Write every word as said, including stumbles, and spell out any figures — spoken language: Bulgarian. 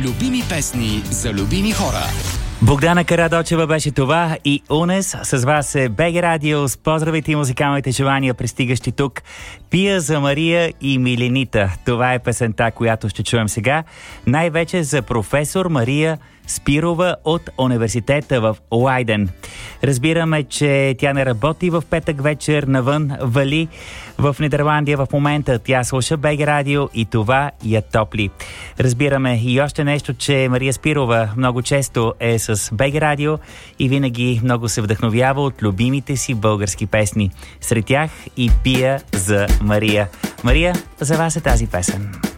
Любими песни за любими хора. Богдана Карадочева беше това и Унес. С вас е БГ Радио с поздравите и музикалните желания, пристигащи тук. Пия за Мария и Миленита. Това е песента, която ще чуем сега. Най-вече за професор Мария Спирова от университета в Лайден. Разбираме, че тя не работи в петък вечер, навън вали в Нидерландия в момента. Тя слуша БГ Радио и това я топли. Разбираме и още нещо, че Мария Спирова много често е с БГ Радио и винаги много се вдъхновява от любимите си български песни. Сред тях и Пия за Мария. Мария, за вас е тази песен.